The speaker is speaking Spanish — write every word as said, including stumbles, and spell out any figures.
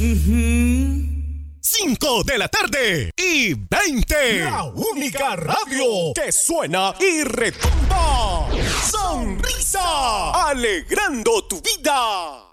cinco de la tarde y veinte. La única radio que suena y retumba. Sonrisa, alegrando tu vida.